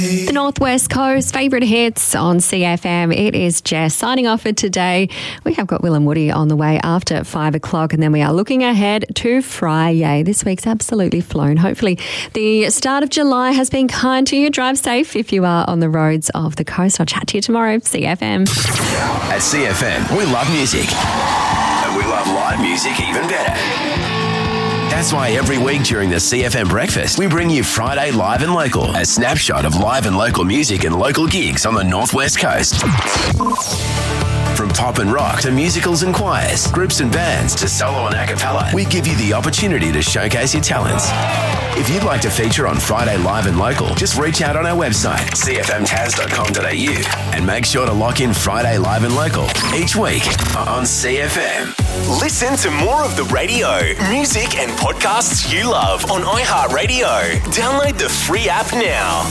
The Northwest Coast favourite hits on CFM. It is Jess signing off for today. We have got Will and Woody on the way after 5 o'clock, and then we are looking ahead to Friday. This week's absolutely flown. Hopefully the start of July has been kind to you. Drive safe if you are on the roads of the coast. I'll chat to you tomorrow. CFM. At CFM, we love music. And we love live music even better. That's why every week during the CFM Breakfast, we bring you Friday Live and Local, a snapshot of live and local music and local gigs on the Northwest Coast. From pop and rock to musicals and choirs, groups and bands to solo and a cappella, we give you the opportunity to showcase your talents. If you'd like to feature on Friday Live and Local, just reach out on our website, cfmtaz.com.au, and make sure to lock in Friday Live and Local each week on CFM. Listen to more of the radio, music and podcasts you love on iHeartRadio. Download the free app now.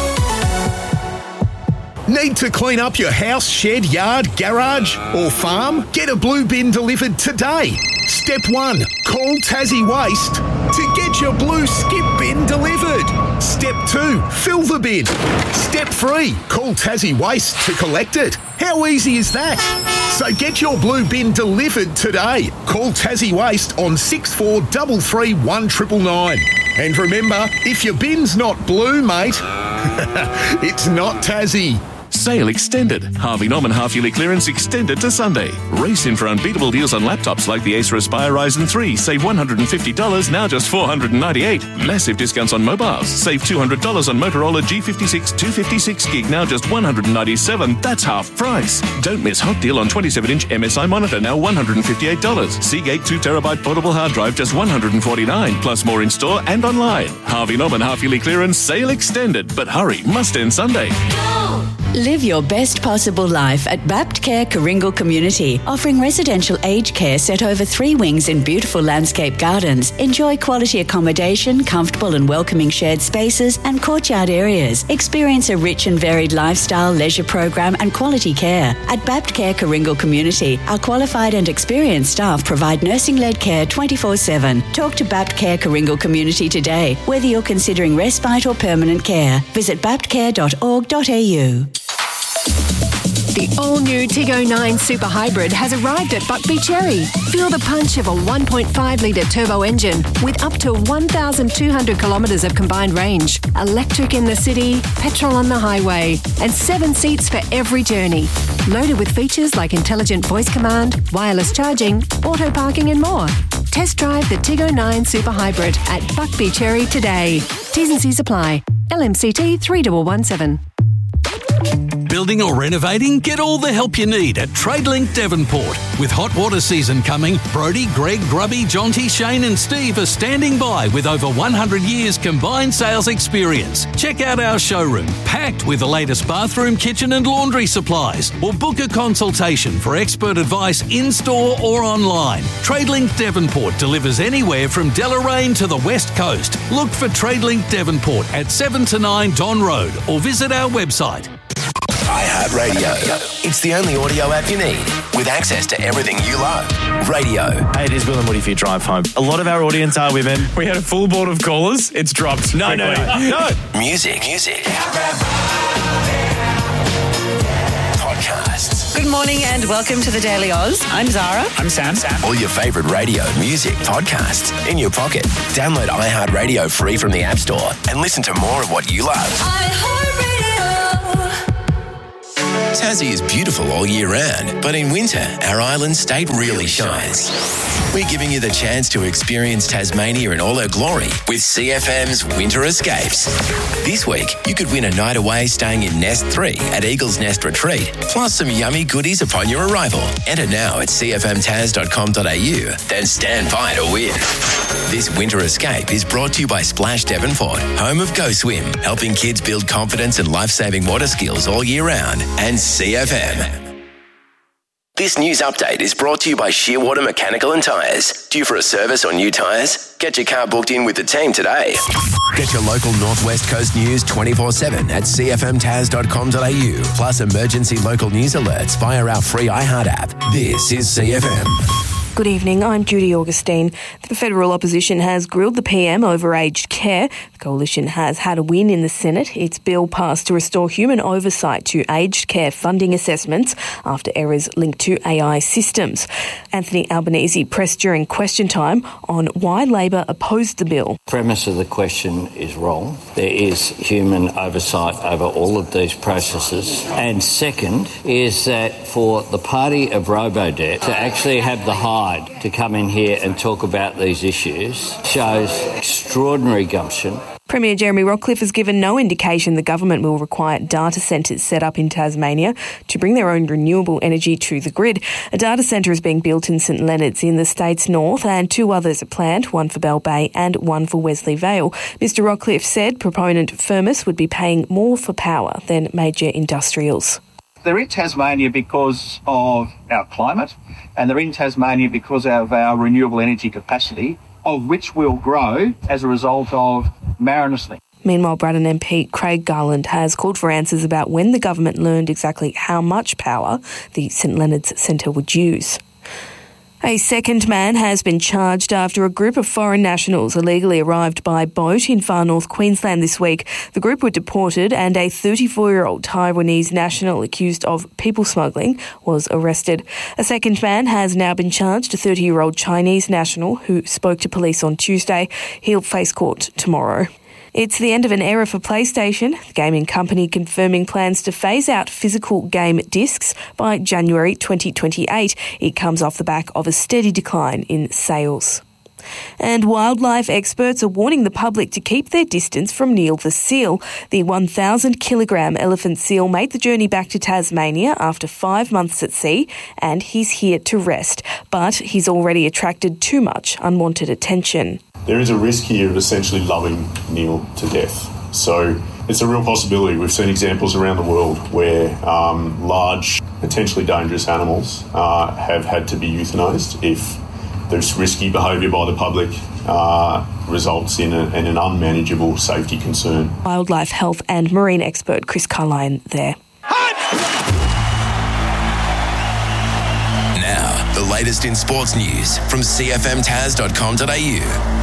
Need to clean up your house, shed, yard, garage or farm? Get a blue bin delivered today. Step 1, call Tassie Waste to get your blue skip bin delivered. Step 2, fill the bin. Step 3, call Tassie Waste to collect it. How easy is that? So get your blue bin delivered today. Call Tassie Waste on 6433 1999. And remember, if your bin's not blue, mate, it's not Tassie. Sale extended. Harvey Norman half-yearly clearance extended to Sunday. Race in for unbeatable deals on laptops like the Acer Aspire Ryzen 3. Save $150, now just $498. Massive discounts on mobiles. Save $200 on Motorola G56 256 gig, now just $197. That's half price. Don't miss hot deal on 27-inch MSI monitor, now $158. Seagate 2TB portable hard drive, just $149. Plus more in store and online. Harvey Norman half-yearly clearance, sale extended. But hurry, must end Sunday. Live your best possible life at Bapt Care Karingal Community, offering residential aged care set over 3 wings in beautiful landscape gardens. Enjoy quality accommodation, comfortable and welcoming shared spaces and courtyard areas. Experience a rich and varied lifestyle, leisure program and quality care. At Bapt Care Karingal Community, our qualified and experienced staff provide nursing-led care 24/7. Talk to Bapt Care Karingal Community today, whether you're considering respite or permanent care. Visit baptcare.org.au. The all-new Tiggo 9 Super Hybrid has arrived at Buckby Cherry. Feel the punch of a 1.5-litre turbo engine with up to 1,200 kilometres of combined range. Electric in the city, petrol on the highway, and 7 seats for every journey. Loaded with features like intelligent voice command, wireless charging, auto parking and more. Test drive the Tiggo 9 Super Hybrid at Buckby Cherry today. T's and C's apply. LMCT 3117. Building or renovating? Get all the help you need at TradeLink Devonport. With hot water season coming, Brodie, Greg, Grubby, Jonty, Shane and Steve are standing by with over 100 years combined sales experience. Check out our showroom, packed with the latest bathroom, kitchen and laundry supplies, or book a consultation for expert advice in-store or online. TradeLink Devonport delivers anywhere from Deloraine to the West Coast. Look for TradeLink Devonport at 7 to 9 Don Road or visit our website. iHeartRadio. It's the only audio app you need with access to everything you love. Radio. Hey, it is Will and Woody for your drive home. A lot of our audience are women. We had a full board of callers. It's dropped. No. Music. Podcasts. Good morning and welcome to the Daily Oz. I'm Zara. I'm Sam. All your favourite radio, music, podcasts in your pocket. Download iHeartRadio free from the App Store and listen to more of what you love. Tassie is beautiful all year round, but in winter, our island state really shines. We're giving you the chance to experience Tasmania in all her glory with CFM's Winter Escapes. This week, you could win a night away staying in Nest 3 at Eagle's Nest Retreat, plus some yummy goodies upon your arrival. Enter now at cfmtaz.com.au, then stand by to win. This Winter Escape is brought to you by Splash Devonport, home of Go Swim, helping kids build confidence and life-saving water skills all year round, and CFM. This news update is brought to you by Shearwater Mechanical and Tyres. Due for a service or new tyres? Get your car booked in with the team today. Get your local Northwest Coast news 24/7 at cfmtaz.com.au, plus emergency local news alerts via our free iHeart app. This is CFM. Good evening, I'm Judy Augustine. The federal opposition has grilled the PM over aged care. The coalition has had a win in the Senate. Its bill passed to restore human oversight to aged care funding assessments after errors linked to AI systems. Anthony Albanese pressed during question time on why Labor opposed the bill. The premise of the question is wrong. There is human oversight over all of these processes. And second is that for the party of Robodebt to actually have the hide to come in here and talk about these issues shows extraordinary gumption. Premier Jeremy Rockcliffe has given no indication the government will require data centres set up in Tasmania to bring their own renewable energy to the grid. A data centre is being built in St Leonards in the state's north, and two others are planned, one for Bell Bay and one for Wesley Vale. Mr Rockcliffe said proponent Firmus would be paying more for power than major industrials. They're in Tasmania because of our climate, and they're in Tasmania because of our renewable energy capacity, of which will grow as a result of Marinus Link. Meanwhile, Braddon MP Craig Garland has called for answers about when the government learned exactly how much power the St Leonards Centre would use. A second man has been charged after a group of foreign nationals illegally arrived by boat in far north Queensland this week. The group were deported and a 34-year-old Taiwanese national accused of people smuggling was arrested. A second man has now been charged, a 30-year-old Chinese national who spoke to police on Tuesday. He'll face court tomorrow. It's the end of an era for PlayStation, the gaming company confirming plans to phase out physical game discs by January 2028. It comes off the back of a steady decline in sales. And wildlife experts are warning the public to keep their distance from Neil the seal. The 1,000-kilogram elephant seal made the journey back to Tasmania after 5 months at sea, and he's here to rest. But he's already attracted too much unwanted attention. There is a risk here of essentially loving Neil to death. So it's a real possibility. We've seen examples around the world where large, potentially dangerous animals have had to be euthanised if there's risky behaviour by the public results in an unmanageable safety concern. Wildlife health and marine expert Chris Carline there. Now, the latest in sports news from cfmtas.com.au.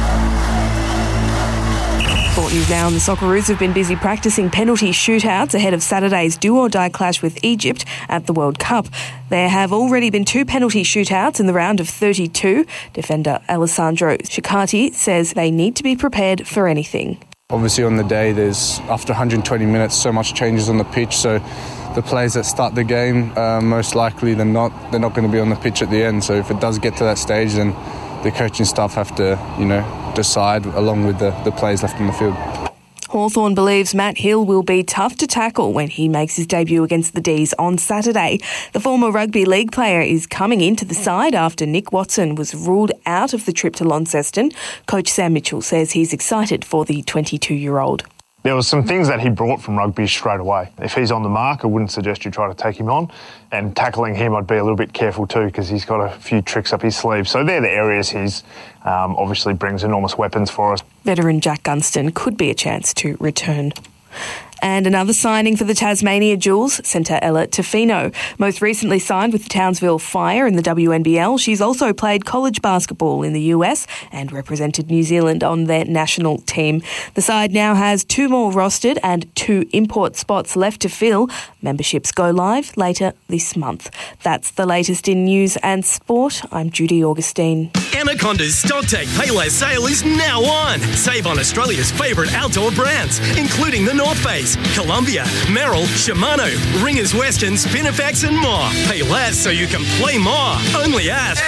Sport news now, and the Socceroos have been busy practising penalty shootouts ahead of Saturday's do-or-die clash with Egypt at the World Cup. There have already been 2 penalty shootouts in the round of 32. Defender Alessandro Ciccardi says they need to be prepared for anything. Obviously on the day, there's after 120 minutes so much changes on the pitch, so the players that start the game, most likely they're not going to be on the pitch at the end. So if it does get to that stage, then the coaching staff have to, decide along with the players left in the field. Hawthorn believes Matt Hill will be tough to tackle when he makes his debut against the D's on Saturday. The former rugby league player is coming into the side after Nick Watson was ruled out of the trip to Launceston. Coach Sam Mitchell says he's excited for the 22-year-old. There were some things that he brought from rugby straight away. If he's on the mark, I wouldn't suggest you try to take him on. And tackling him, I'd be a little bit careful too because he's got a few tricks up his sleeve. So they're the areas he's obviously brings enormous weapons for us. Veteran Jack Gunston could be a chance to return. And another signing for the Tasmania Jewels, centre Ella Tofino. Most recently signed with the Townsville Fire in the WNBL, she's also played college basketball in the US and represented New Zealand on their national team. The side now has 2 more rostered and 2 import spots left to fill. Memberships go live later this month. That's the latest in news and sport. I'm Judy Augustine. Anaconda's Stocktake Payless sale is now on. Save on Australia's favourite outdoor brands, including the North Face, Columbia, Merrill, Shimano, Ringers Western, Spinifex and more. Pay less so you can play more. Only at